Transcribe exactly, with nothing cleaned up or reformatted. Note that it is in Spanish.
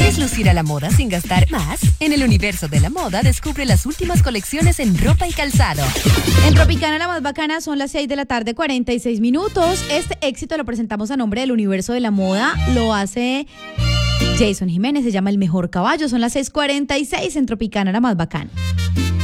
¿Quieres lucir a la moda sin gastar más? En el universo de la moda descubre las últimas colecciones en ropa y calzado. En Tropicana la más bacana son las seis de la tarde, cuarenta y seis minutos. Este éxito lo presentamos a nombre del universo de la moda. Lo hace Jason Jiménez, se llama El Mejor Caballo. Son las seis cuarenta y seis en Tropicana la más bacana.